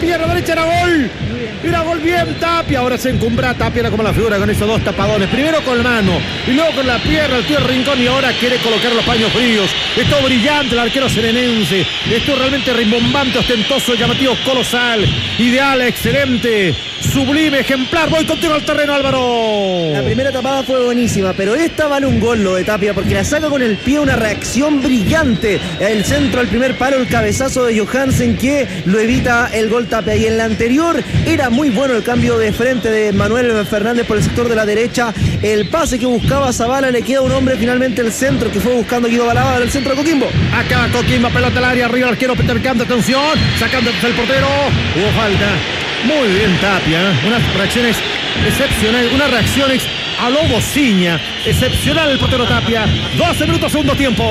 pierna derecha, era gol. Era gol bien Tapia. Ahora se encumbra Tapia, era como la figura con esos dos tapadones. Primero con mano y luego con la pierna el tío Rincón, y ahora quiere colocar los paños fríos. Esto brillante el arquero serenense. Esto realmente rimbombante, ostentoso, llamativo, colosal, ideal, excelente, sublime, ejemplar. Voy contigo al terreno, Álvaro. La primera tapada fue buenísima, pero esta vale un gol lo de Tapia, porque la saca con el pie, una reacción brillante. El centro al primer palo, el cabezazo de Johansen que lo evita el gol Tapia. Y en la anterior era muy bueno el cambio de frente de Manuel Fernández por el sector de la derecha. El pase que buscaba Zavala, le queda un hombre, finalmente el centro que fue buscando Guido Balabada del centro de Coquimbo. Acá Coquimbo, pelota al área, arriba el arquero Peter Camp, atención, sacando el portero. Hubo falta. Muy bien Tapia, unas reacciones excepcionales, unas reacciones a lo Bociña. Excepcional el portero Tapia. 12 minutos, segundo tiempo.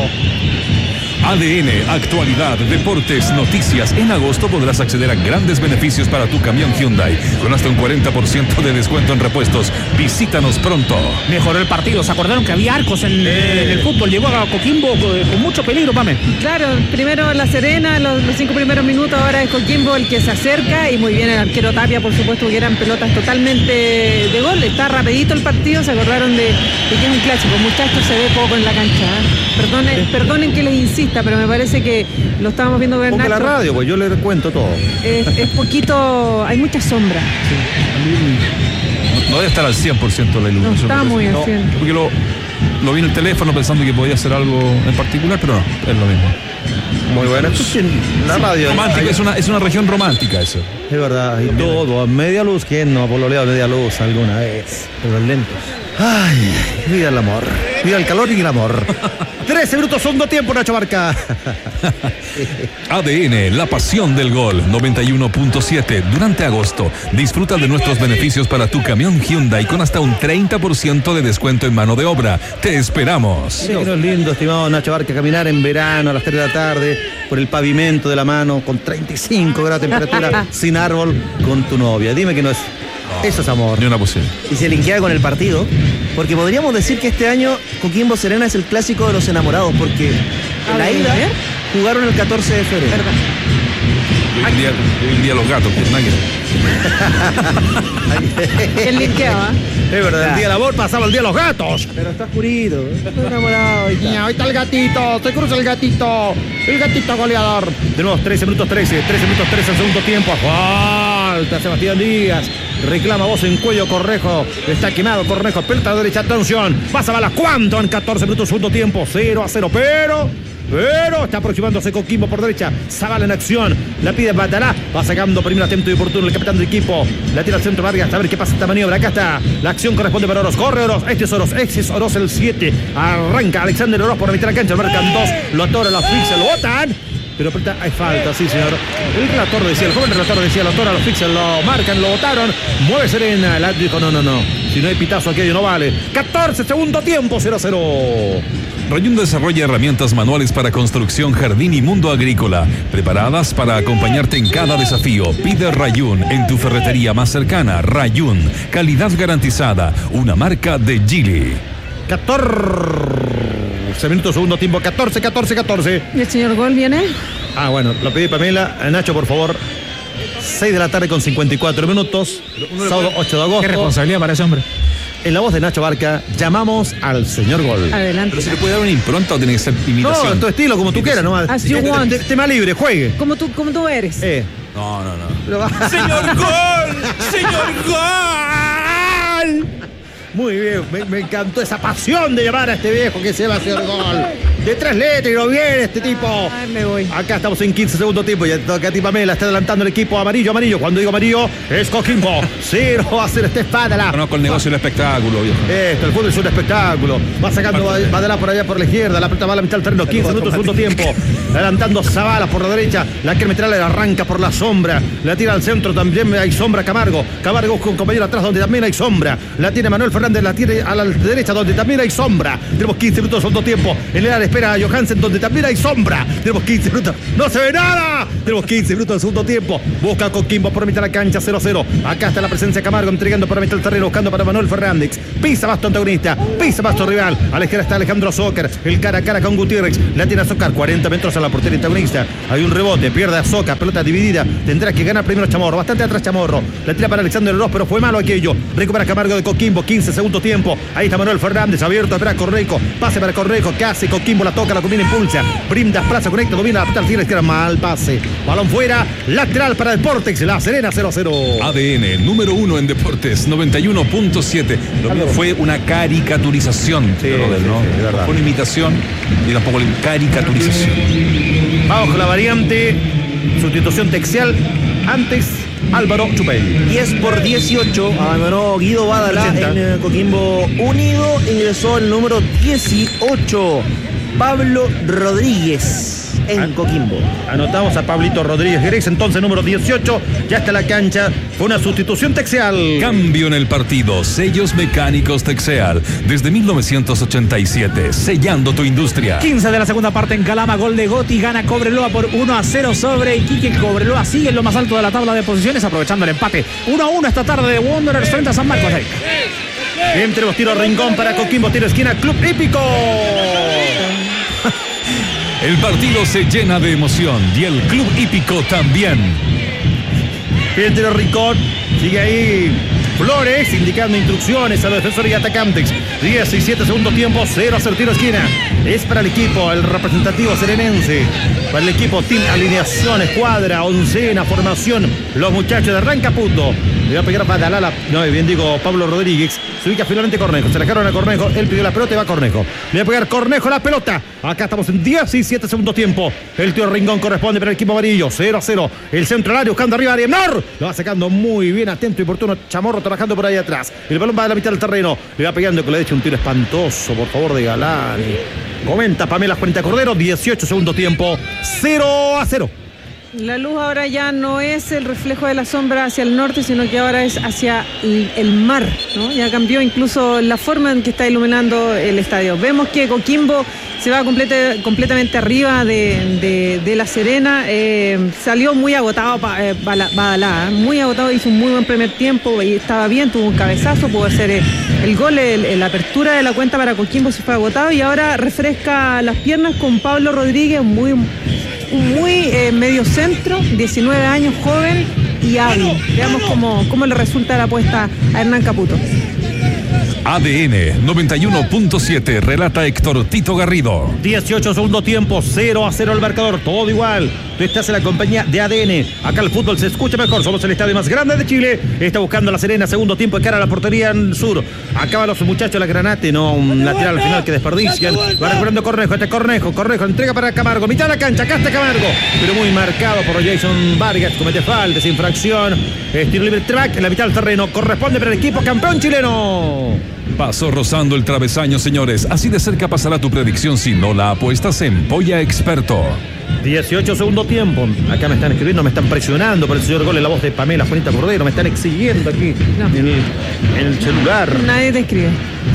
ADN, actualidad, deportes, noticias. En agosto podrás acceder a grandes beneficios para tu camión Hyundai, con hasta un 40% de descuento en repuestos. Visítanos pronto. Mejoró el partido, se acordaron que había arcos en el fútbol. Llegó a Coquimbo con mucho peligro, Pame. Claro, primero La Serena, los 5 primeros minutos, ahora es Coquimbo el que se acerca, y muy bien el arquero Tapia, por supuesto, que eran pelotas totalmente de gol. Está rapidito el partido, se acordaron de que es un clásico. Muchachos, se ve poco en la cancha, ¿eh? Perdonen que les insista, pero me parece que lo estábamos viendo Bernardo. Ponga la radio, pues yo le cuento todo. Es poquito, hay mucha sombra. No debe estar al 100% la iluminación. No está muy al 100. Porque lo vi en el teléfono pensando que podía hacer algo en particular, pero no, es lo mismo. Muy buena. La radio. Romántica, es una región romántica eso. Es verdad, y todo, a media luz, ¿quién no ha pololeado a media luz alguna vez? Pero lentos. Ay, viva el amor, viva el calor y el amor. 13 minutos, segundo tiempo, Nacho Barca. ADN, la pasión del gol, 91.7. Durante agosto, disfruta de nuestros beneficios para tu camión Hyundai con hasta un 30% de descuento en mano de obra. Te esperamos. Sí, que no es lindo, estimado Nacho Barca, caminar en verano a las 3 de la tarde por el pavimento de la mano con 35 grados de temperatura, sin árbol, con tu novia. Dime que no es. Eso es amor. Ni una posibilidad. Y se linkea con el partido, porque podríamos decir que este año Coquimbo Serena es el clásico de los enamorados, porque en la ida jugaron el 14 de febrero. Hoy en día los gatos, pues nada que... El linkeaba. Es verdad, el día del amor pasaba el día de los gatos. Pero está oscurito, estoy enamorado. Ahí está el gatito, se cruza el gatito goleador. De nuevo, 13 minutos 13 el segundo tiempo. Falta Sebastián Díaz. Reclama voz en cuello Cornejo. Está quemado Cornejo. Pelota derecha, atención. Pasa balas. ¿Cuánto? En 14 minutos, segundo tiempo. 0-0. Pero está aproximándose Coquimbo por derecha. Zavala en acción. La pide Batalá. Va sacando primero atento y oportuno el capitán del equipo. La tira al centro Vargas. A ver qué pasa esta maniobra. Acá está. La acción corresponde para Oroz. Corre Oroz. Este es Oroz el 7. Arranca Alexander Oroz por la mitad de la cancha. Marcan 2. Lo atora, lo asfixia, lo botan. Pero hay falta, sí, señor. El relator decía, el joven relator decía, lo atora, lo asfixian, lo marcan, lo botaron. Mueve Serena. El árbitro dijo, no. Si no hay pitazo aquello no vale. 14, segundo tiempo, 0-0. Rayun desarrolla herramientas manuales para construcción, jardín y mundo agrícola, preparadas para acompañarte en cada desafío. Pide Rayun en tu ferretería más cercana. Rayun, calidad garantizada, una marca de Geely. 14 minutos, segundo tiempo, 14. ¿Y el señor Gol viene? Bueno, lo pedí Pamela. Nacho, por favor. 6 de la tarde con 54 minutos. Sábado 8 de agosto. Qué responsabilidad para ese hombre. En la voz de Nacho Barca, llamamos al señor Gol. Adelante. ¿Pero se le puede dar una impronta o tiene que ser imitación? No, en tu estilo, como tú quieras, nomás. As you want. Tema libre, juegue. Como tú eres. No. ¡Señor Gol! ¡Señor Gol! Muy bien, me encantó esa pasión de llamar a este viejo que se va a hacer gol. De 3 letras y lo viene este tipo. Ay, me voy. Acá estamos en 15 segundo tiempo. Ya toca a ti, Pamela. Está adelantando el equipo amarillo. Cuando digo amarillo, es Coquimbo. 0 va a ser este Badalá. Conozco el negocio del espectáculo, viejo. El fútbol es un espectáculo. Va sacando Badalá por allá por la izquierda. La pelota va a la mitad del terreno. 15 minutos, segundo tiempo. Adelantando Zavala por la derecha. La quiere meter, le arranca por la sombra. La tira al centro. También hay sombra Camargo. Camargo busca un compañero atrás donde también hay sombra. La tiene Manuel Fernández. La tiene a la derecha donde también hay sombra. Tenemos 15 minutos, segundo tiempo. En el área espera a Johansen, donde también hay sombra. Tenemos 15 minutos. ¡No se ve nada! Tenemos 15 minutos del segundo tiempo. Busca a Coquimbo por mitad de la cancha, 0-0. Acá está la presencia de Camargo, entregando por mitad del terreno, buscando para Manuel Fernández. Pisa Basto antagonista, pisa Basto rival. A la izquierda está Alejandro Zócar. El cara a cara con Gutiérrez. La tiene a Zócar, 40 metros a la portería antagonista. Hay un rebote, pierde a Zócar, pelota dividida. Tendrá que ganar primero Chamorro. Bastante atrás Chamorro. La tira para Alexander Oroz, pero fue malo aquello. Recupera Camargo de Coquimbo, 15 segundo tiempo. Ahí está Manuel Fernández, abierto, espera Cornejo. Pase para Cornejo, que hace Coquimbo, la toca, la combina, impulsa. Brinda, plaza, conecta, domina la pelota al izquierda. Mal pase. Balón fuera, lateral para Deportes. La Serena, 0-0. ADN, número 1 en deportes, 91.7. Lo mío fue una caricaturización. Sí, Rodel, ¿no? sí, verdad. No fue una imitación y tampoco una caricaturización. Vamos con la variante. Sustitución Texial. Antes, Álvaro Chupey. 10-18, abandonó Guido Badalá 80. en Coquimbo Unido. Ingresó el número 18, Pablo Rodríguez en Coquimbo. Anotamos a Pablito Rodríguez Grez, entonces número 18. Ya está en la cancha. Fue una sustitución Texial. Cambio en el partido. Sellos mecánicos Texeal. Desde 1987. Sellando tu industria. 15 de la segunda parte en Calama, gol de Gotti, gana Cobreloa por 1-0 sobre Iquique. Cobreloa sigue en lo más alto de la tabla de posiciones, aprovechando el empate 1-1 esta tarde de Wanderers frente a San Marcos. Bien, tenemos tiro rincón para Coquimbo, tiro esquina, Club Hípico. El partido se llena de emoción y el Club Hípico también. Bien, tiro rincón, sigue ahí Flores indicando instrucciones a los defensores y atacantes. 17 segundo tiempo, 0-0 tiro esquina. Es para el equipo, el representativo serenense. Para el equipo Team Alineación, Escuadra, Oncena, Formación. Los muchachos de Rancaputo. Le va a pegar Badalala. No, bien digo, Pablo Rodríguez. Se ubica finalmente Cornejo. Se la dejaron a Cornejo. Él pidió la pelota y va Cornejo. Le va a pegar Cornejo la pelota. Acá estamos en 17 segundo tiempo. El tiro Rincón corresponde para el equipo amarillo. 0-0. El centro del área buscando arriba Ariemnor. Lo va sacando muy bien, atento y oportuno. Chamorro trabajando por ahí atrás. El balón va a la mitad del terreno. Le va pegando con la derecha un tiro espantoso, por favor, de Galani. Comenta Pamela Juanita Cordero. 18 segundo tiempo. 0-0. La luz ahora ya no es el reflejo de la sombra hacia el norte, sino que ahora es hacia el mar, ¿no? Ya cambió incluso la forma en que está iluminando el estadio. Vemos que Coquimbo se va completamente arriba de La Serena. Salió muy agotado Badalá, muy agotado, hizo un muy buen primer tiempo y estaba bien, tuvo un cabezazo, pudo hacer el gol, la apertura de la cuenta para Coquimbo se fue agotado y ahora refresca las piernas con Pablo Rodríguez, muy medio centro, 19 años, joven y hábil. Veamos cómo le resulta la apuesta a Hernán Caputo. ADN 91.7, relata Héctor Tito Garrido. 18 segundo tiempo, 0-0 el marcador, todo igual. Tú estás en la compañía de ADN. Acá el fútbol se escucha mejor. Somos el estadio más grande de Chile. Está buscando La Serena, segundo tiempo de cara a la portería en sur. Acaba los muchachos de la Granate, no un lateral al final que desperdician. Va recuperando Cornejo, Cornejo, entrega para Camargo, mitad de la cancha, acá está Camargo. Pero muy marcado por Jason Vargas, comete faltas, infracción. Tiro libre track en la mitad del terreno. Corresponde para el equipo campeón chileno. Pasó rozando el travesaño, señores. Así de cerca pasará tu predicción si no la apuestas en Polla Experto. 18 segundo tiempo. Acá me están escribiendo, me están presionando por el señor gol en la voz de Pamela Juanita Cordero. Me están exigiendo aquí No. en el celular. Nadie te escribe.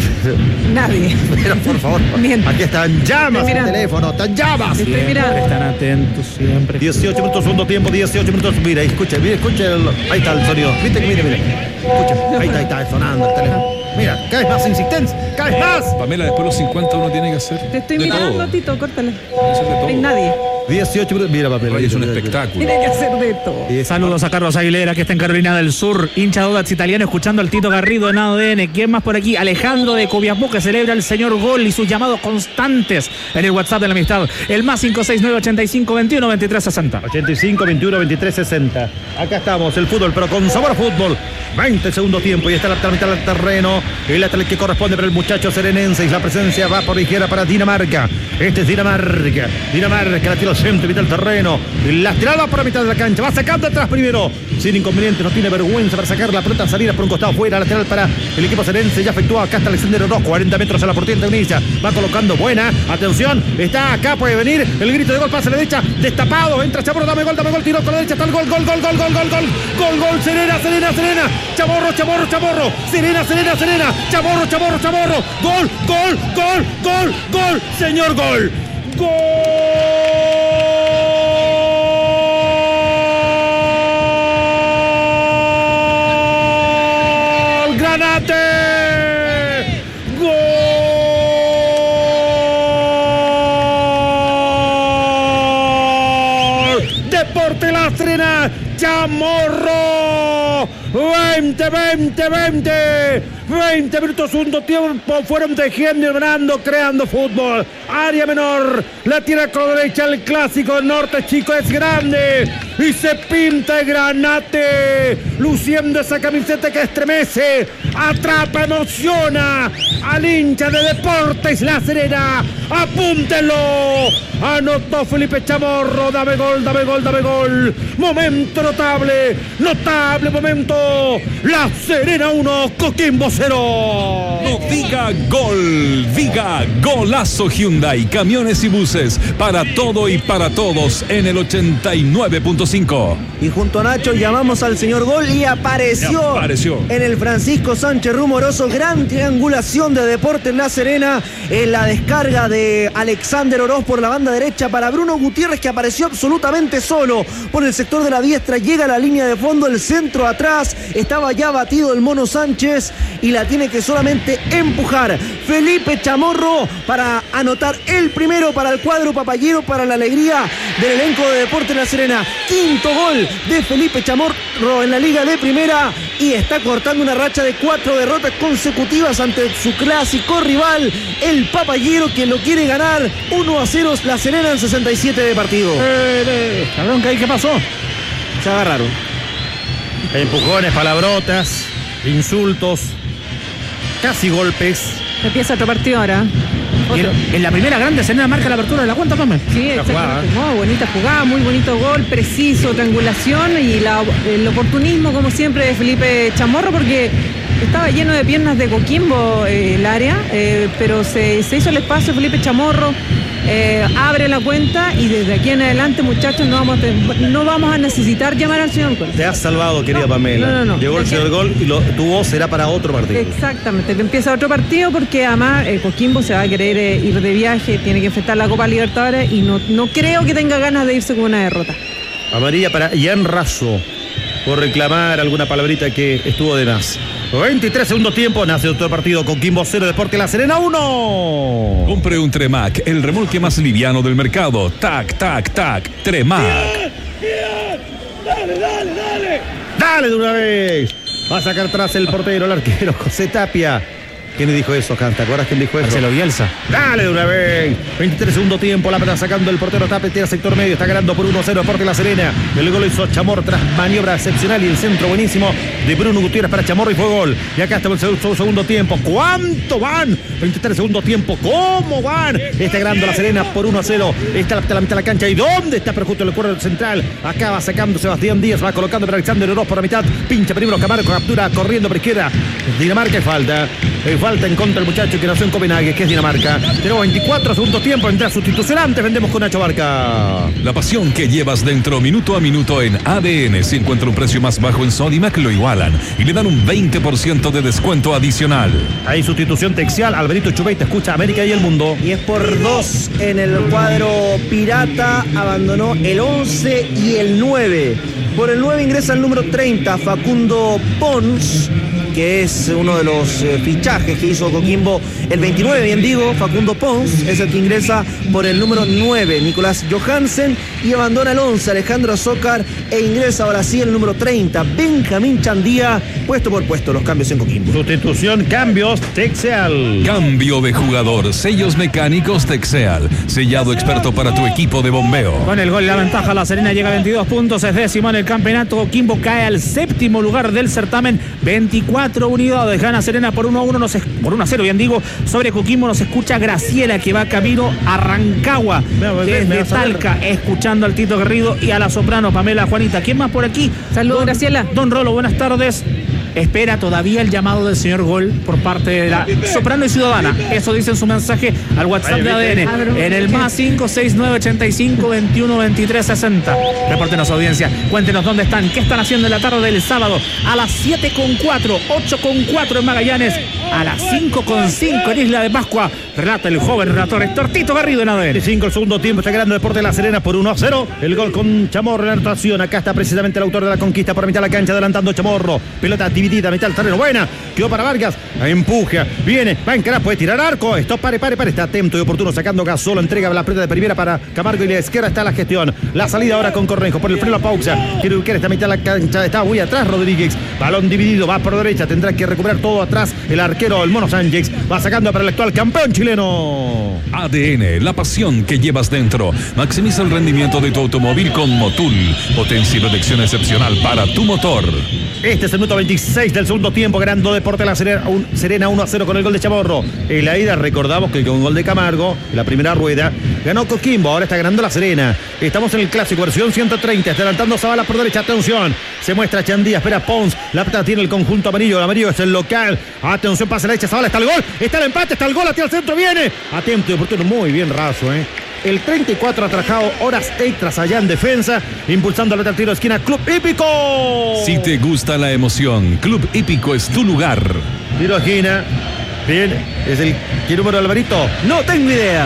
Nadie. Pero por favor, Miente. aquí están llamas el Mira. teléfono, están llamas. Te estoy mirando. Están atentos siempre. 18 minutos, segundo tiempo, 18 minutos. Mira, escucha ahí está el sonido. Viste que mire. Escucha, ahí está sonando el teléfono. Mira, cada vez más insistencia, cada vez más. Pamela, después de los 50 uno tiene que hacer Te estoy de mirando, todo. Tito, córtale. Hacer de todo. No hay nadie. 18 minutos, mira papel. Oye, es un espectáculo. Tiene que hacer de todo. Saludos a Carlos Aguilera, que está en Carolina del Sur, hincha de Audax Italiano, escuchando al Tito Garrido en ADN. ¿Quién más por aquí? Alejandro de Copiapó, que celebra el señor gol y sus llamados constantes en el WhatsApp de la amistad. El más 569 85 21 23 60. 85, 21, 23, 60. Acá estamos, el fútbol, pero con sabor a fútbol. 20 segundo tiempo y está la mitad del terreno. El lateral que corresponde para el muchacho serenense. Y la presencia va por izquierda para Dinamarca. Este es Dinamarca. Dinamarca la tira al centro, mitad del terreno. El lateral va por la mitad de la cancha. Va sacando atrás primero. Sin inconveniente, no tiene vergüenza para sacar la pelota, salir por un costado fuera. Lateral para el equipo serenense. Ya efectuó acá está Alexander Oroz. 40 metros a la portería antagonista. Va colocando buena. Atención. Está acá, puede venir. El grito de gol pasa a la derecha. Destapado. Entra Chamorro. Dame gol. Tiró con la derecha. Está el gol. Gol. Serena. Chamorro. Serena. Chamorro. Gol. Señor gol. ¡Gol! ¡Granate! ¡Gol! Deporte La Serena, Chamorro. 20 minutos, segundo tiempo, fueron tejiendo y ganando, creando fútbol. Área menor, la tira con la derecha, el clásico norte chico es grande y se pinta el Granate, luciendo esa camiseta que estremece, atrapa, emociona al hincha de Deportes La Serena. Apúntenlo, anotó Felipe Chamorro, dame gol, dame gol, dame gol. Momento notable momento. La Serena 1, Coquimbo 0. No diga gol, diga golazo. Hyundai, camiones y buses, para todo y para todos en el 89.5. Y junto a Nacho llamamos al señor Gol y apareció en el Francisco Sánchez Rumoroso. Gran triangulación de Deportes La Serena en la descarga de Alexander Oroz por la banda derecha para Bruno Gutiérrez, que apareció absolutamente solo por el sector de la diestra. Llega a la línea de fondo, el centro atrás, estaba ya batido el Mono Sánchez y la tiene que solamente empujar Felipe Chamorro para anotar el primero para el cuadro papayero, para la alegría del elenco de Deportes La Serena. Quinto gol de Felipe Chamorro en la Liga de Primera y está cortando una racha de 4 derrotas consecutivas ante su clásico rival, el papayero, que lo quiere ganar 1-0 La Serena en 67 de partido. Cabrón, ¿qué pasó? Se agarraron. Empujones, palabrotas, insultos, casi golpes. Empieza otro partido ahora. En la primera grande Serena marca la apertura de la cuenta, Pame. Sí, exactamente. No, bonita jugada, muy bonito gol, preciso, triangulación y el oportunismo, como siempre, de Felipe Chamorro, porque estaba lleno de piernas de Coquimbo el área, pero se hizo el espacio. Felipe Chamorro abre la cuenta y desde aquí en adelante, muchachos, no vamos a necesitar llamar al señor Gol. Te has salvado, querida Pamela. No. Llegó el señor Gol y tu voz será para otro partido. Exactamente, empieza otro partido porque además Coquimbo se va a querer ir de viaje, tiene que enfrentar la Copa Libertadores y no creo que tenga ganas de irse con una derrota. Amarilla para Ian Razo por reclamar alguna palabrita que estuvo de más. 23 segundo tiempo, nace otro partido. Coquimbo 0, Deportes La Serena 1. Compre un Tremac, el remolque más liviano del mercado. Tac, tac, tac, Tremac. Dale de una vez. Va a sacar atrás el portero, el arquero José Tapia. ¿Quién le dijo eso, Canta? ¿Te acuerdas quién dijo eso? Marcelo Bielsa. Dale de una vez. 23 segundo tiempo, la pelota sacando el portero Tapia, tira sector medio, está ganando por 1-0 Deportes La Serena. El gol hizo Chamorro tras maniobra excepcional y el centro buenísimo de Bruno Gutiérrez para Chamorro y fue gol. Y acá está el segundo tiempo. ¿Cuánto van? 23 segundo tiempo. ¿Cómo van? Está ganando La Serena por 1-0. Está la mitad de la cancha. ¿Y dónde está? Pero justo en el cuadro central. Acá va sacando Sebastián Díaz, va colocando para Alexander Oroz por la mitad. Pincha primero Camargo, captura corriendo por izquierda. Dinamarca y falta. Falta en contra el muchacho que nació en Copenhague, que es Dinamarca. Tenemos 24 segundos tiempo. Entra sustitución antes. Vendemos con Nacho Barca. La pasión que llevas dentro minuto a minuto en ADN. Si encuentra un precio más bajo en Sodimac, lo igualan y le dan un 20% de descuento adicional. Hay sustitución Texial. Alberito Chubey te escucha América y el mundo. Y es por 2 en el cuadro pirata. Abandonó el 11 y el 9. Por el 9 ingresa el número 30, Facundo Pons, que es uno de los fichajes que hizo Coquimbo. El 29, bien digo, Facundo Pons es el que ingresa por el número 9, Nicolás Johansen, y abandona el 11, Alejandro Azócar, e ingresa ahora sí el número 30, Benjamín Chandía, puesto por puesto los cambios en Coquimbo. Sustitución, cambios, Texeal. Cambio de jugador, sellos mecánicos Texeal, sellado experto para tu equipo de bombeo. Con el gol la ventaja, La Serena llega a 22 puntos, es décimo en el campeonato. Coquimbo cae al séptimo lugar del certamen, 24 unidades, gana Serena por 1-1, por 1-0, bien digo, sobre Coquimbo. Nos escucha Graciela, que va camino a Rancagua, desde Talca, escuchando al Tito Garrido y a la soprano Pamela Juanita. ¿Quién más por aquí? Saludos, Graciela. Don Rolo, buenas tardes. espera todavía el llamado del señor Gol por parte de la Soprano y Ciudadana. Eso dice en su mensaje al WhatsApp de ADN en el más 56985212360. Repórtenos, audiencia, cuéntenos dónde están, qué están haciendo en la tarde del sábado a las 7:04, 8:04 en Magallanes, a las 5:05 en Isla de Pascua. Relata el joven relator Héctor Tito Garrido en ADN. 5 el segundo tiempo, está ganando Deportes La Serena por 1-0. El gol con Chamorro en la anotación. Acá está precisamente el autor de la conquista por mitad de la cancha, adelantando Chamorro. Pelota dividida, mitad del terreno, buena. Quedó para Vargas, empuja, viene, va a encarar, puede tirar arco. Esto, pare. Está atento y oportuno, sacando Gasol, entrega la pelota de primera para Camargo y la izquierda está la gestión. La salida ahora con Cornejo, por el freno a Pauxa. Quiere ubicar esta mitad de la cancha, está muy atrás Rodríguez. Balón dividido, va por derecha, tendrá que recuperar todo atrás. El arquero, el Mono Sánchez, va sacando para el actual campeón chileno. ADN, la pasión que llevas dentro. Maximiza el rendimiento de tu automóvil con Motul. Potencia y protección excepcional para tu motor. Este es el minuto 26 del segundo tiempo, ganando Deportes La Serena 1-0 con el gol de Chamorro. En la ida recordamos que con gol de Camargo, en la primera rueda, ganó Coquimbo, ahora está ganando La Serena. Estamos en el clásico, versión 130, está adelantando Zavala por derecha, atención. Se muestra Chandía, espera Pons, la pelota tiene el conjunto amarillo, el amarillo es el local. Atención, pasa a la derecha, Zavala, está el gol, está el empate, está el gol, hacia el centro, viene. Atento y oportuno, muy bien Razo, El 34 ha trabajado horas extras allá en defensa, impulsando el tiro de esquina. Club Hípico. Si te gusta la emoción, Club Hípico es tu lugar. Tiro de esquina. Bien, es el... ¿Qué número, Alvarito? No tengo idea.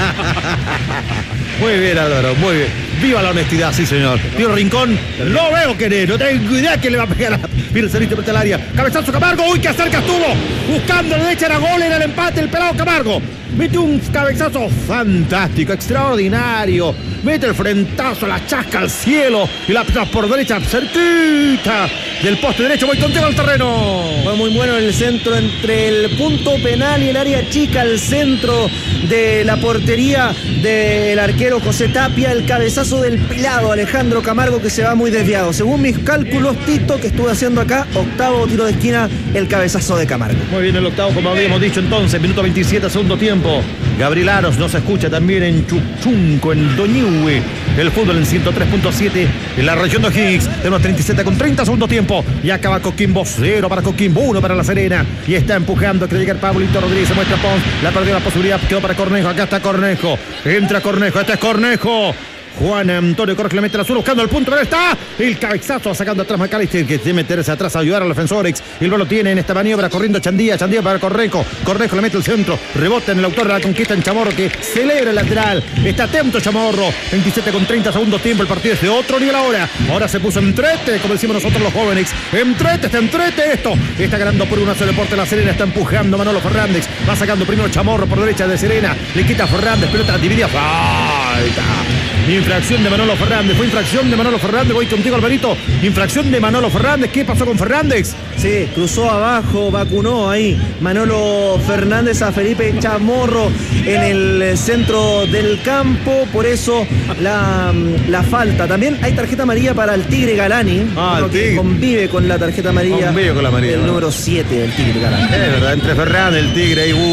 Muy bien, Álvaro, muy bien. Viva la honestidad, sí, señor. Tiro Rincón, lo veo querer, no tengo idea que le va a pegar. Viene el servicio frente al área. Cabezazo Camargo, uy, que cerca estuvo. Buscando la derecha, era gol, era el empate, el pelado Camargo. Mete un cabezazo fantástico, extraordinario. Mete el frentazo, la chasca al cielo. Y la por derecha, cerquita del poste derecho. Voy contigo al terreno. Fue muy bueno en el centro, entre el punto penal y el área chica, el centro de la portería del arquero José Tapia. El cabezazo del pelado Alejandro Camargo, que se va muy desviado. Según mis cálculos, Tito, que estuve haciendo acá, octavo tiro de esquina, el cabezazo de Camargo. Muy bien, el octavo, como habíamos dicho entonces, minuto 27, segundo tiempo. Gabriel Aros nos escucha también en Chuchunco, en Doñihue. El fútbol en 103.7 en la región de O'Higgins. Tenemos 37 con 30, segundo tiempo. Y acaba Coquimbo 0 para Coquimbo, 1 para La Serena. Y está empujando, quiere llegar Pablito Rodríguez, se muestra Pons. La perdió la posibilidad, quedó para Cornejo. Acá está Cornejo. Entra Cornejo, este es Cornejo. Juan Antonio Correjo le mete la zona buscando el punto, pero está el cabezazo sacando atrás McAllister, que debe meterse atrás a ayudar a los defensores. El balón tiene en esta maniobra corriendo Chandía para Correjo. Correjo le mete el centro, rebota en el autor de la conquista en Chamorro, que celebra el lateral. Está atento Chamorro. 27 con 30 segundos tiempo, el partido es de otro nivel ahora. Ahora se puso entrete, como decimos nosotros los jóvenes. Entrete esto. Está ganando por 1-0 Deportes La Serena, está empujando Manolo Fernández. Va sacando primero Chamorro por derecha de Serena. Le quita Fernández, pelota dividida. Falta. Infracción de Manolo Fernández, fue infracción de Manolo Fernández. Voy contigo, Alvarito. Infracción de Manolo Fernández. ¿Qué pasó con Fernández? Sí, cruzó abajo, vacunó ahí Manolo Fernández a Felipe Chamorro en el centro del campo. Por eso la falta. También hay tarjeta amarilla para el Tigre Galani. El Tigre. Que convive con la tarjeta amarilla. Convive con la amarilla. El número 7 del Tigre Galani. Es verdad, entre Fernández, el Tigre y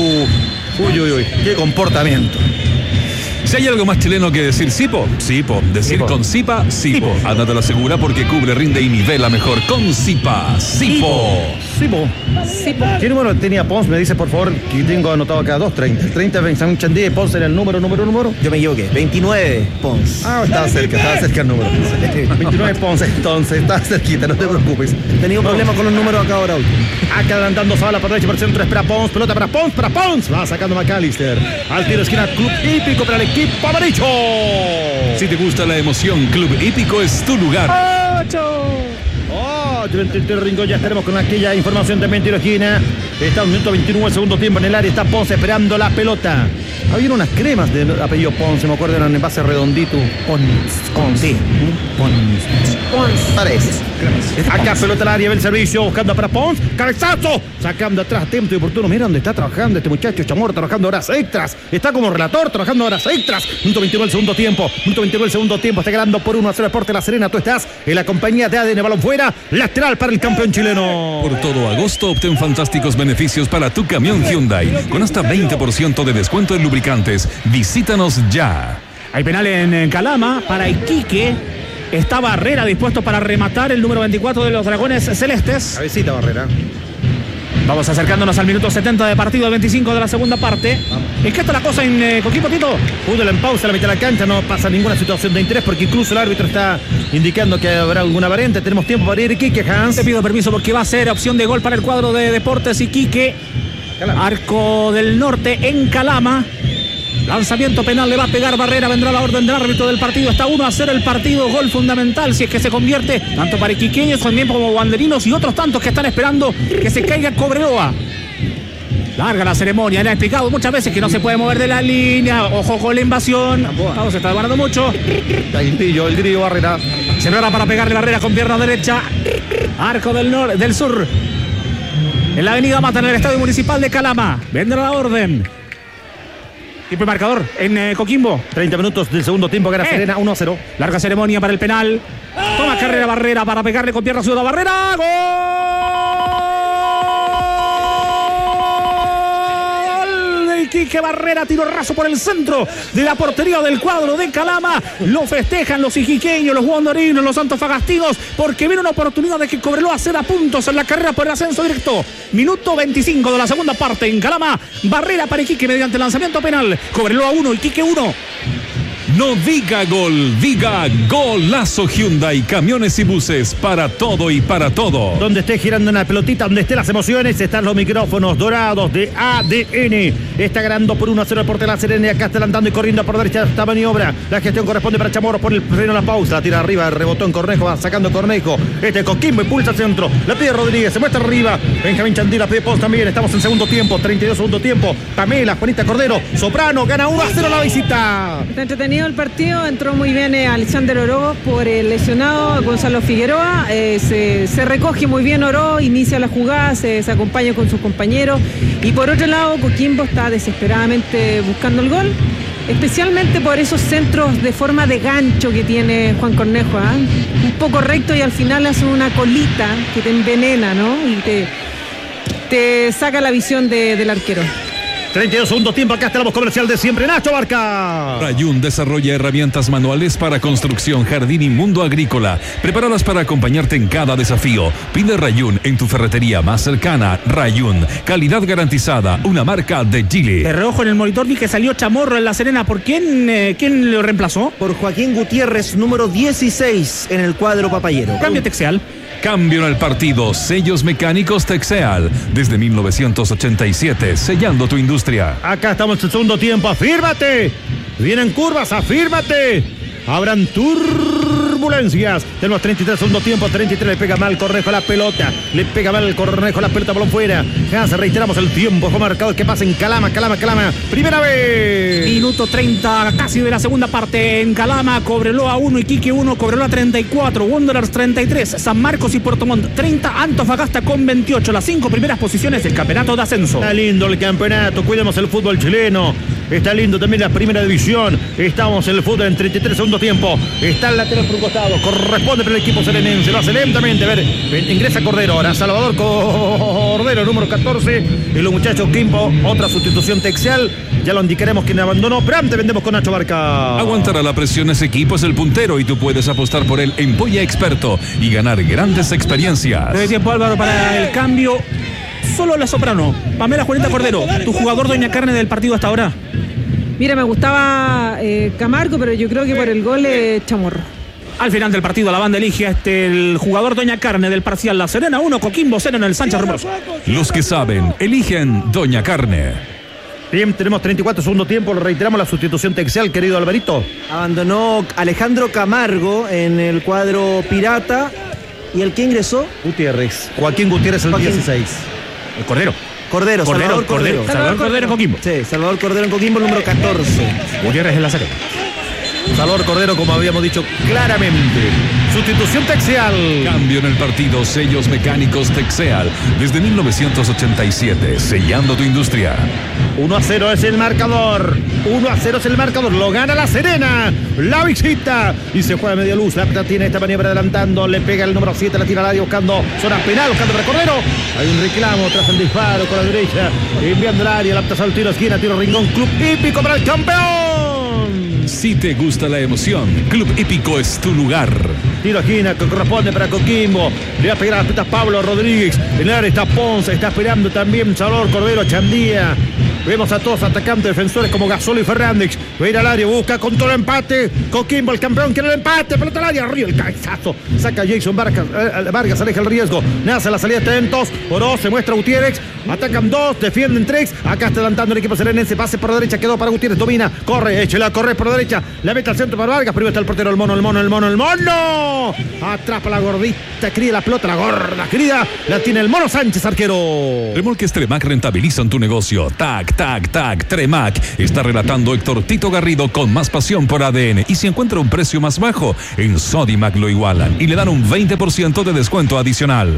uy, qué comportamiento. Si hay algo más chileno que decir Sipo, decir Sipo. con Sipa, Sipo. Ándate la segura porque cubre, rinde y nivela mejor con Sipa, Sipo. ¿Qué número tenía Pons? Me dice, por favor, que tengo anotado acá 230. El 30 Benjamín Chandía y Pons era el número. Yo me equivoqué. 29 Pons. Estaba cerca el número. 29 Pons, entonces, está cerquita, no te preocupes. He tenido problemas con los números acá ahora. Acá adelantando Zavala por derecha, por centro, espera Pons, pelota para Pons. Va sacando McAllister. Al tiro de esquina, Club Hípico para el equipo amarillo. Si te gusta la emoción, Club Hípico es tu lugar. El Rincón, ya estaremos con aquella información también, tiro de esquina. Está un minuto 21, segundo tiempo en el área. Está Ponce esperando la pelota. Había unas cremas de apellido Ponce, me acuerdo, eran en base redondito. Ponce. Parece. Acá pelota al área, ve el servicio, buscando para Pons. Cabezazo, sacando atrás, atento y oportuno. Mira dónde está trabajando este muchacho Chamorro, trabajando horas extras. Está como relator, trabajando horas extras. Minuto 21 el segundo tiempo. Está ganando por 1-0 Deportes La Serena. Tú estás en la compañía de ADN, balón fuera. Lateral para el campeón chileno. Por todo agosto obtén fantásticos beneficios para tu camión Hyundai. Con hasta 20% de descuento en lubricantes. Visítanos ya. Hay penal en Calama para Iquique. Está Barrera dispuesto para rematar, el número 24 de los Dragones Celestes. Cabecita Barrera. Vamos acercándonos al minuto 70 de partido, 25 de la segunda parte. ¿Es que está la cosa en Coquimbo, Tito? Fútbol en pausa, a la mitad de la cancha, no pasa ninguna situación de interés porque incluso el árbitro está indicando que habrá alguna variante. Tenemos tiempo para ir, Quique Hans. Te pido permiso porque va a ser opción de gol para el cuadro de Deportes Iquique. Calama. Arco del Norte en Calama. Lanzamiento penal, le va a pegar Barrera, vendrá la orden del árbitro del partido. Está 1-0 el partido, gol fundamental si es que se convierte, tanto para iquiqueños también como banderinos y otros tantos que están esperando que se caiga Cobreloa. Larga la ceremonia, le ha explicado muchas veces que no se puede mover de la línea. Ojo con la invasión. Vamos, se está demorando mucho. El grillo Barrera. Se prepara para pegarle Barrera con pierna derecha. Arco del sur. En la avenida Mata, en el estadio municipal de Calama. Vendrá la orden. Tiempo y marcador en Coquimbo. 30 minutos del segundo tiempo, gana Serena 1-0. Larga ceremonia para el penal. Toma carrera Barrera para pegarle con pierna zurda. Barrera. ¡Gol! De Iquique. Barrera, tiro raso por el centro de la portería del cuadro de Calama. Lo festejan los iquiqueños, los guandorinos, los antofagastinos, porque viene una oportunidad de que Cobreloa ceda puntos en la carrera por el ascenso directo. Minuto 25 de la segunda parte en Calama. Barrera para Iquique mediante lanzamiento penal. Cobreloa 1, Iquique 1. No diga gol, diga golazo. Hyundai, camiones y buses, para todo y para todo. Donde esté girando una pelotita, donde estén las emociones, están los micrófonos dorados de ADN. Está ganando por 1-0 el portero de la Serena y acá está adelantando y corriendo por derecha esta maniobra. La gestión corresponde para Chamorro, pone el freno a la pausa, la tira arriba, rebotó en Cornejo, va sacando Cornejo. Coquimbo impulsa al centro, la pide Rodríguez, se muestra arriba. Benjamín Chandila pide post también, estamos en segundo tiempo, 32 segundo tiempo. Pamela, Juanita Cordero, Soprano, gana 1-0 la visita. Está entretenido el partido, entró muy bien Alexander Oro por el lesionado Gonzalo Figueroa, se recoge muy bien Oro, inicia la jugada, se acompaña con sus compañeros y por otro lado Coquimbo está desesperadamente buscando el gol, especialmente por esos centros de forma de gancho que tiene Juan Cornejo, un poco recto y al final hace una colita que te envenena, ¿no? Y te saca la visión del arquero. 32 segundos tiempo, acá está la voz comercial de siempre, Nacho Barca. Rayun desarrolla herramientas manuales para construcción, jardín y mundo agrícola, preparadas para acompañarte en cada desafío. Pide Rayun en tu ferretería más cercana. Rayun, calidad garantizada, una marca de Chile. De reojo en el monitor vi que salió Chamorro en La Serena. ¿Por quién lo reemplazó? Por Joaquín Gutiérrez, número 16 en el cuadro papayero. Cambio Texeal. Cambio en el partido. Sellos mecánicos Texeal. Desde 1987, sellando tu industria. Acá estamos en el segundo tiempo. ¡Afírmate! Vienen curvas, afírmate. Habrán turbulencias. Tenemos 33 segundo tiempo. 33 le pega mal Cornejo la pelota. Le pega mal Cornejo la pelota, balón fuera. Ya reiteramos el tiempo. Fue marcado que pasa en Calama. Primera vez. Minuto 30 casi de la segunda parte en Calama. Cobreloa 1, Iquique 1, Cobreloa 34, Wanderers 33, San Marcos y Puerto Montt 30, Antofagasta con 28. Las 5 primeras posiciones del campeonato de ascenso. Está lindo el campeonato. Cuidemos el fútbol chileno. Está lindo también la primera división. Estamos en el fútbol en 33 segundo tiempo. Está el lateral por un costado. Corresponde para el equipo serenense. Lo hace lentamente. A ver, ingresa Cordero ahora. Salvador Cordero, número 14. Y los muchachos Quimbo. Otra sustitución Texeal. Ya lo indicaremos quién abandonó. Pero antes vendemos con Nacho Barca. Aguantará la presión ese equipo, es el puntero y tú puedes apostar por él en Polla Experto y ganar grandes experiencias. De tiempo, Álvaro, para el cambio. Solo la Soprano. Pamela Juanita Cordero, tu jugador doña carne del partido hasta ahora. Mira, me gustaba Camargo, pero yo creo que por el gol Chamorro. Al final del partido, la banda elige a el jugador doña carne del parcial. La Serena 1, Coquimbo 0 en el Sánchez Romero. Los que saben, eligen doña carne. Bien, tenemos 34 segundo tiempo. Lo reiteramos, la sustitución Texeal, querido Alvarito. Abandonó Alejandro Camargo en el cuadro pirata. ¿Y el que ingresó? Gutiérrez. Joaquín Gutiérrez, el 16. El Cordero. Salvador Cordero. Salvador Cordero en Coquimbo. Sí, Salvador Cordero en Coquimbo, número 14. Gutiérrez en La Serena. Salvador Cordero, como habíamos dicho claramente. Sustitución Texeal. Cambio en el partido. Sellos mecánicos Texeal. Desde 1987, sellando tu industria. 1-0 es el marcador. 1-0 es el marcador. Lo gana la Serena. La visita. Y se juega a media luz. La tiene esta maniobra adelantando. Le pega el número 7. La tira al área buscando zona penal. Buscando para Cordero. Hay un reclamo tras el disparo con la derecha. Enviando el área. La al tiro esquina. Tiro Rincón. Club hípico para el campeón. Si te gusta la emoción, Club Hípico es tu lugar. Tiro esquina que corresponde para Coquimbo. Le va a pegar a las petas Pablo Rodríguez. En el área está Ponce. Está esperando también Salvador Cordero, Chandía. Vemos a todos atacantes defensores como Gasol y Fernández. Va a ir al área, busca con todo el empate. Coquimbo, el campeón, quiere el empate. Pelota al área, arriba el cabezazo. Saca Jason Vargas, aleja el riesgo. Nace la salida, atentos. Oroz, se muestra Gutiérrez. Atacan 2, defienden 3. Acá está adelantando el equipo serenense. Pase por la derecha, quedó para Gutiérrez. Domina, corre, échela, corre por la derecha. La mete al centro para Vargas. Primero está el portero, el mono. Atrapa la gordita, cría la pelota, la gorda, querida. La tiene el Mono Sánchez, arquero. Remolques Tremac rentabilizan tu negocio. Tac, Tremac. Está relatando Héctor Tito Garrido con más pasión por ADN. Y si encuentra un precio más bajo, en Sodimac lo igualan y le dan un 20% de descuento adicional.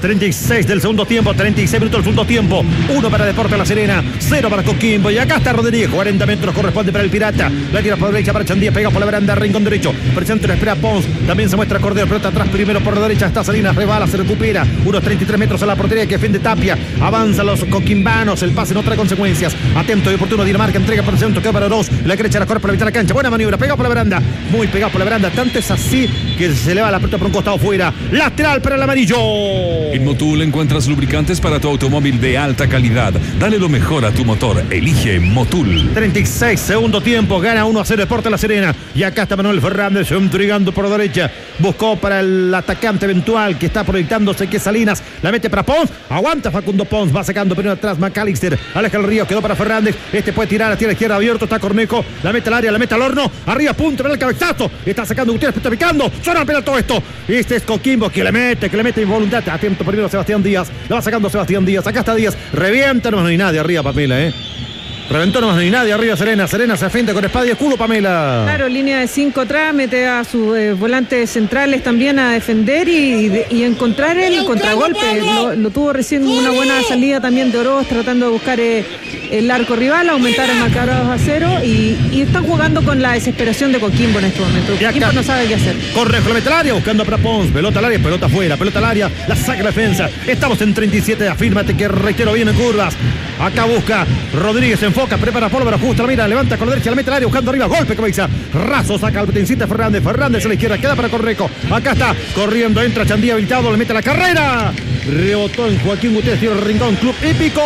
36 del segundo tiempo, 36 minutos del segundo tiempo. 1 para Deportes La Serena, 0 para Coquimbo. Y acá está Rodríguez, 40 metros corresponde para el Pirata. La tira por la derecha para Chandía, pega por la veranda, rincón derecho. Presente, espera Pons. También se muestra Cordero, pelota atrás primero por la derecha. Está Salinas, rebala, se recupera. Unos 33 metros a la portería que defiende Tapia. Avanzan los coquimbanos, el pase no trae consecuencias. Atento y oportuno Dinamarca, entrega por el centro, queda para Oroz. La derecha la corre para evitar la cancha. Buena maniobra, pega por la veranda. Muy pegado por la veranda. Tanto es así que se eleva la pelota por un costado fuera. Lateral para el amarillo. En Motul encuentras lubricantes para tu automóvil de alta calidad. Dale lo mejor a tu motor. Elige Motul. 36, segundo tiempo. Gana 1-0 Deportes La Serena. Y acá está Manuel Fernández entregando por la derecha. Buscó para el atacante eventual que está proyectándose, que es Salinas. La mete para Pons. Aguanta Facundo Pons. Va sacando primero atrás McAllister. Aleja el río. Quedó para Fernández. Este puede tirar a tierra izquierda abierto. Está Cornejo. La mete al área. La mete al horno. Arriba, punto. Para el cabezazo. Está sacando Gutiérrez. Está picando. Suena pena todo esto. Este es Coquimbo que le mete involuntad. Atento primero Sebastián Díaz. La va sacando Sebastián Díaz. Acá está Díaz. Revienta. No hay nadie arriba, Pamela, Reventó nomás, ni nadie arriba Serena. Serena se afinta con espada y escudo, Pamela. Claro, línea de 5 atrás, mete a sus volantes centrales también a defender y encontrar el contragolpe. Lo tuvo recién una buena salida también de Oroz, tratando de buscar el arco rival, aumentar el marcador a 0 y están jugando con la desesperación de Coquimbo en este momento. Coquimbo no sabe qué hacer. Correjo, la mete al área, buscando para Pons. Pelota al área, pelota afuera, pelota al área, la saca la defensa. Estamos en 37, afírmate que reitero bien en curvas. Acá busca Rodríguez, enfoca, prepara pólvora, ajusta, la mira, levanta con la derecha, la mete al área, buscando arriba, golpe cabeza. Razo saca al potencista Fernández a la izquierda, queda para Correjo. Acá está, corriendo, entra Chandía habilitado, le mete la carrera. Rebotó en Joaquín Gutiérrez, tiro rincón, Club Hípico.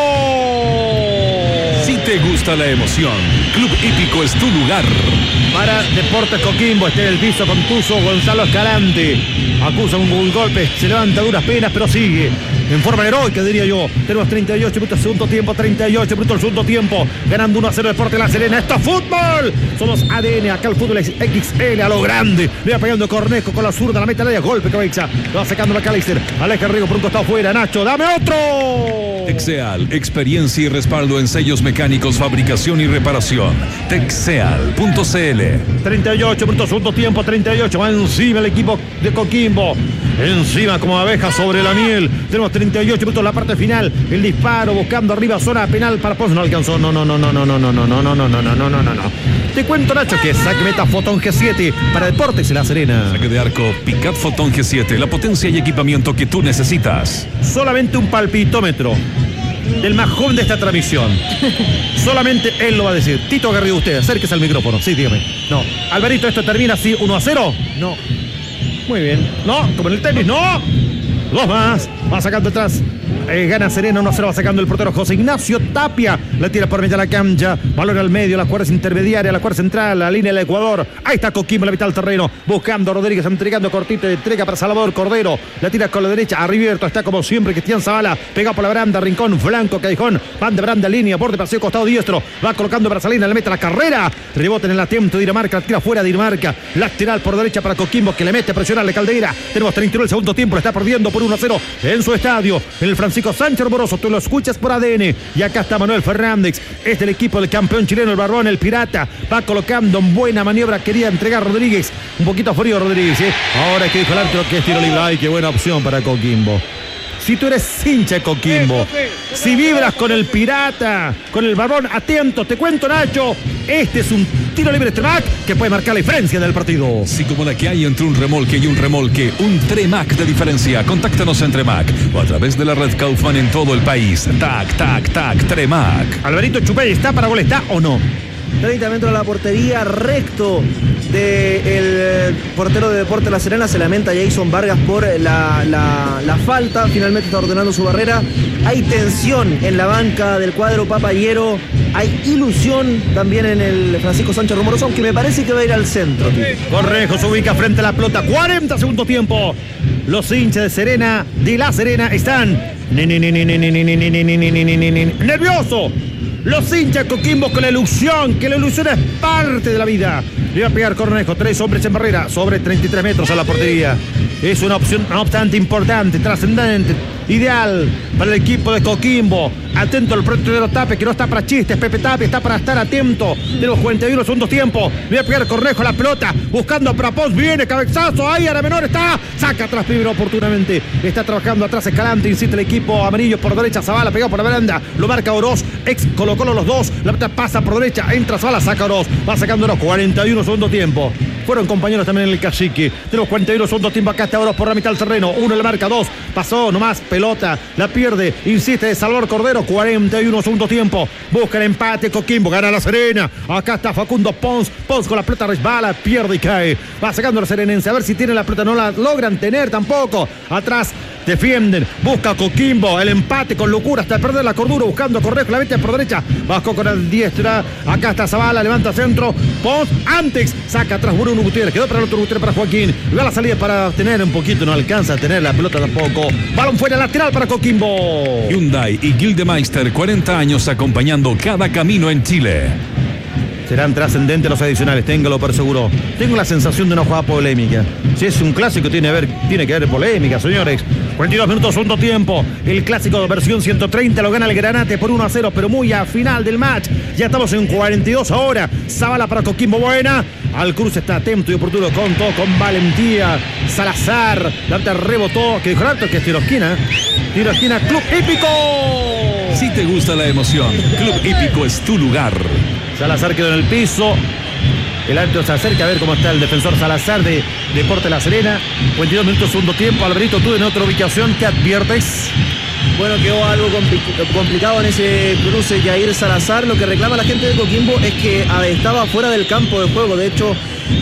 Si te gusta la emoción, Club Hípico es tu lugar. Para Deportes Coquimbo, está en el piso con Tuzo Gonzalo Escalante. Acusa un golpe, se levanta a duras penas, pero sigue. En forma heroica, diría yo. Tenemos 38 minutos segundo tiempo, 38 minutos del segundo tiempo. Ganando 1-0 Deportes La Serena. ¡Esto es fútbol! Somos ADN, acá el fútbol es XL a lo grande. Le va pegando Cornejo con la zurda, la meta al área, golpe cabeza. Lo va sacando McAllister. Aleja el Rigo por un costado fuera. Nacho, dame otro. Texeal, experiencia y respaldo en sellos mecánicos, fabricación y reparación. Texeal.cl. 38 minutos segundo tiempo, 38. Va encima el equipo de Coquimbo. Encima como abeja sobre la miel. Tenemos 38 minutos la parte final. El disparo buscando arriba, zona penal para Pons. No alcanzó. No. Te cuento, Nacho, que saque meta Fotón G7 para Deportes La Serena. Saque de arco Picat Fotón G7, la potencia y equipamiento que tú necesitas. Solamente un palpitómetro del más joven de esta transmisión. Solamente él lo va a decir. Tito Garrido, usted, acérquese al micrófono. Sí, dígame. No. Alvarito, ¿esto termina así 1-0? No. Muy bien. No, como en el tenis, no. Dos más. Va sacando atrás. Gana Serena 1-0, va sacando el portero José Ignacio Tapia. La tira por mitad de la cancha. Valor al medio, la cuerda intermediaria, la cuerda central, la línea del Ecuador. Ahí está Coquimbo, la mitad del terreno. Buscando a Rodríguez, entregando cortito. Entrega para Salvador Cordero. La tira con la derecha. Arribierto está como siempre Cristian Zavala. Pega por la baranda. Rincón, flanco, Callejón. Van de baranda, línea, borde, paseo, costado diestro. Va colocando para Salinas, le mete la carrera. Rebote en el atento de Dinamarca. La tira fuera de Dinamarca. Lateral por derecha para Coquimbo, que le mete a presionarle Caldera. Tenemos 31 el segundo tiempo. Le está perdiendo por 1-0 en su estadio. En el Francisco Sánchez Moroso, tú lo escuchas por ADN. Y acá está Manuel Fernández. Es del equipo del campeón chileno, el Barbón, el Pirata. Va colocando en buena maniobra. Quería entregar Rodríguez. Un poquito frío Rodríguez, Ahora es que dijo el árbitro que es tiro libre. Ay, qué buena opción para Coquimbo. Si tú eres hincha de Coquimbo, si vibras con el Pirata, con el Barbón, atento, te cuento, Nacho, este es un tiro libre Tremac que puede marcar la diferencia del partido. Sí, como la que hay entre un remolque y un remolque, un Tremac de diferencia. Contáctanos en Tremac o a través de la red Kaufman en todo el país. Tac, Tremac. Alvarito Chupey, ¿está para gol? ¿Está o no? 30 metros de la portería, recto del portero de Deportes La Serena. Se lamenta Jason Vargas por la falta. Finalmente está ordenando su barrera. Hay tensión en la banca del cuadro papayero. Hay ilusión también en el Francisco Sánchez Romoroso, aunque me parece que va a ir al centro. Correjo se ubica frente a la pelota. 40 segundo tiempo. Los hinchas de Serena, de La Serena, están nerviosos. Los hinchas Coquimbo con la ilusión, que la ilusión es parte de la vida. Le va a pegar Cornejo, 3 hombres en barrera, sobre 33 metros a la portería. Es una opción, no obstante, importante, trascendente, ideal para el equipo de Coquimbo. Atento al portero Tapia, que no está para chistes. Pepe Tapia está para estar atento. De los 41 segundos tiempo. Le va a pegar Cornejo la pelota, buscando a Prapos. Viene cabezazo, ahí a la menor está. Saca atrás primero oportunamente. Está trabajando atrás Escalante, insiste el equipo amarillo por derecha. Zavala pegado por la baranda. Lo marca Oroz, ex Colo-Colo los dos. La pelota pasa por derecha, entra Zavala, saca Oroz. Va sacando los 41 segundos tiempo. Fueron compañeros también en el cacique. De los 41 segundos tiempo, acá está Oroz por la mitad del terreno. 1 le marca, 2. Pasó nomás, pelota, la pierde. Insiste de Salvador Cordero, 41 segundos tiempo. Busca el empate, Coquimbo, gana La Serena. Acá está Facundo Pons. Pons con la pelota resbala, pierde y cae. Va sacando la serenense, a ver si tiene la pelota. No la logran tener tampoco. Atrás defienden, busca Coquimbo el empate con locura hasta perder la cordura, buscando a Correjo, la mete por derecha, bajó con el diestra, acá está Zavala, levanta centro, Pons, antes, saca atrás Bruno Gutiérrez, quedó para el otro Gutiérrez para Joaquín, va a la salida para tener un poquito, no alcanza a tener la pelota tampoco, balón fuera lateral para Coquimbo. Hyundai y Gildemeister, 40 años acompañando cada camino en Chile. Serán trascendentes los adicionales, téngalo por seguro. Tengo la sensación de una jugada polémica. Si es un clásico, tiene que haber polémica, señores. 42 minutos, segundo tiempo. El clásico de versión 130 lo gana el Granate por 1-0, pero muy a final del match. Ya estamos en 42 ahora. Zavala para Coquimbo, buena. Al cruce está atento y oportuno, contó con valentía. Salazar, la pelota rebotó. Que dijo Alto que es tiro esquina. Tiro esquina, Club Hípico. Si te gusta la emoción, Club Hípico es tu lugar. Salazar quedó en el piso. El árbitro se acerca a ver cómo está el defensor Salazar de Deportes La Serena. 22 minutos, segundo tiempo. Alberito, tú en otra ubicación, ¿qué adviertes? Bueno, quedó algo complicado en ese cruce Jair Salazar. Lo que reclama la gente de Coquimbo es que estaba fuera del campo de juego. De hecho,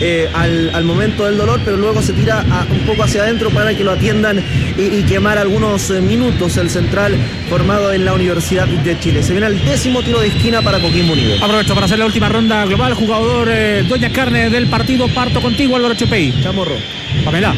al momento del dolor, pero luego se tira un poco hacia adentro para que lo atiendan y quemar algunos minutos el central formado en la Universidad de Chile. Se viene el 10º tiro de esquina para Coquimbo Unido. Aprovecho para hacer la última ronda global. Jugador Doña Carne del partido. Parto contigo, Álvaro Chupey. Chamorro. Pamela.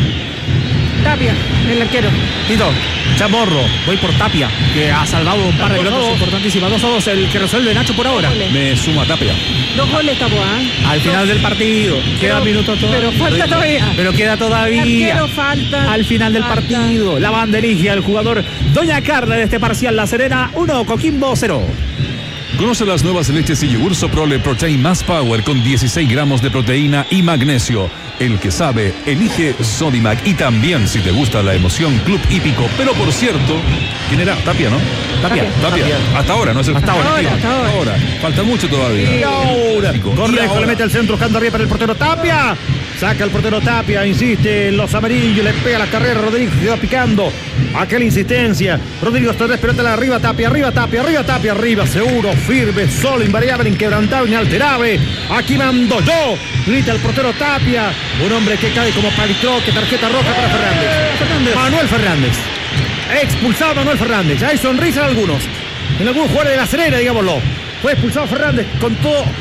Tapia, el arquero. Tito. Chamorro. Voy por Tapia, que ha salvado un par de pelotas importantísimas. 2-2, el que resuelve Nacho por ahora. Me sumo a Tapia. 2 goles Tapia. Al final del partido. Queda minutos todavía. Pero falta todavía. Pero queda todavía. El arquero falta. Al final del partido. La banderilla, el jugador Doña Carne de este parcial. La Serena 1, Coquimbo 0. Conoce las nuevas leches y yogur Soprole Protein Más Power con 16 gramos de proteína y magnesio. El que sabe, elige Sodimac. Y también, si te gusta la emoción, Club Hípico. Pero por cierto, ¿quién era? Tapia, ¿no? Tapia. Hasta ahora, ¿no es el Hasta ahora. Falta mucho todavía. Y ahora, Cornejo le mete al centro, buscando arriba para el portero Tapia. Saca el portero Tapia, insiste en los amarillos, le pega la carrera, Rodríguez queda picando. Aquella insistencia. Rodríguez otra vez, pelota arriba, Tapia, seguro, firme, solo, invariable, inquebrantable, inalterable. Aquí mando yo, grita el portero Tapia. Un hombre que cae como palitroque, tarjeta roja para Fernández. Manuel Fernández. Expulsado Manuel Fernández. Hay sonrisa en algunos. En algunos jugadores de La Serena, digámoslo. Fue expulsado Fernández con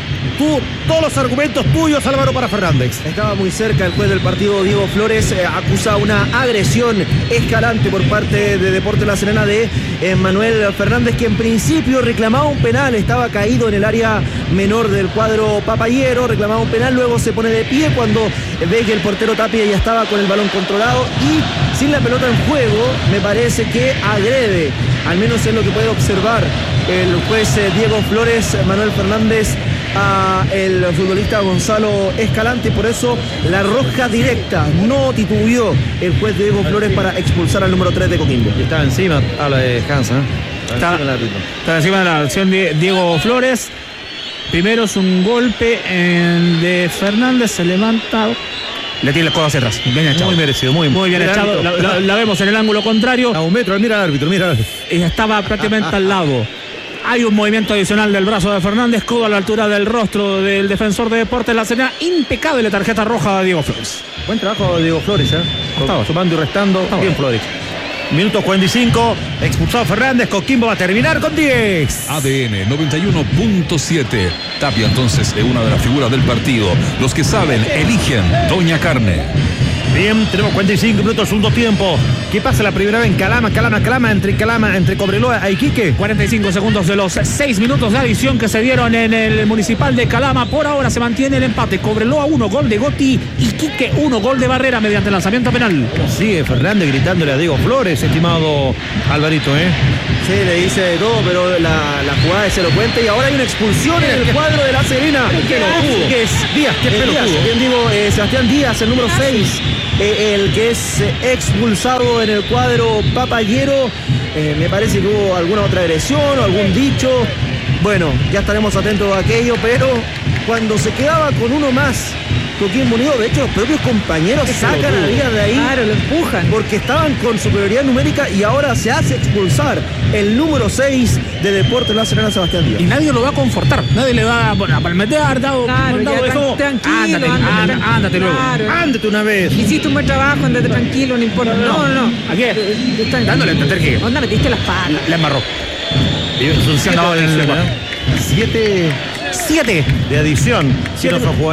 todos los argumentos tuyos, Álvaro, para Fernández. Estaba muy cerca el juez del partido, Diego Flores, acusa una agresión escalante por parte de Deportes La Serena de Manuel Fernández, que en principio reclamaba un penal, estaba caído en el área menor del cuadro papayero, reclamaba un penal, luego se pone de pie cuando ve que el portero Tapia ya estaba con el balón controlado y sin la pelota en juego, me parece que agrede, al menos es lo que puede observar el juez Diego Flores, Manuel Fernández, a el futbolista Gonzalo Escalante, por eso la roja directa. No titubeó el juez Diego Flores para expulsar al número 3 de Coquimbo. Y estaba encima, habla de Hans, Está encima de la acción de Diego Flores. Primero es un golpe de Fernández, se levanta, le tira el codo hacia atrás. Bien echado. Muy merecido, muy bien echado. La vemos en el ángulo contrario. A un metro, mira al árbitro, Estaba prácticamente al lado. Hay un movimiento adicional del brazo de Fernández, codo a la altura del rostro del defensor de Deportes La Serena. Impecable tarjeta roja de Diego Flores. Buen trabajo de Diego Flores, Estaba sumando y restando. Bien Flores. Minuto 45, expulsado Fernández, Coquimbo va a terminar con 10. ADN 91.7. Tapia entonces es una de las figuras del partido. Los que saben, eligen Doña Carne. Bien, tenemos 45 minutos, segundo tiempo. ¿Qué pasa la primera vez en Calama, entre Cobreloa e Iquique? 45 segundos de los 6 minutos de adición que se dieron en el Municipal de Calama. Por ahora se mantiene el empate. Cobreloa 1, gol de Gotti. Iquique 1, gol de Barrera mediante lanzamiento penal. Sigue Fernández gritándole a Diego Flores, estimado Alvarito, Sí, le dice de todo, pero la jugada es elocuente. Y ahora hay una expulsión en el cuadro de La Serena. Díaz, qué pelotudo. Bien digo, Sebastián Díaz, el número 6. El que es expulsado en el cuadro papayero. Me parece que hubo alguna otra agresión o algún dicho. Bueno, ya estaremos atentos a aquello, pero cuando se quedaba con uno más, Coquimbo Unido, de hecho los propios compañeros sacan a Díaz de ahí. Claro, lo empujan. Porque estaban con superioridad numérica y ahora se hace expulsar el número 6 de Deportes La Serena, Sebastián Díaz. Y nadie lo va a confortar. Nadie le va a palmetear, tranquilo, ándate luego. Claro. Ándate una vez. Hiciste un buen trabajo, andate tranquilo, no importa. No. Aquí, dándole a entender que ¿Dónde metiste las patas? la embarró. Son 7 7 de adición. Si no fue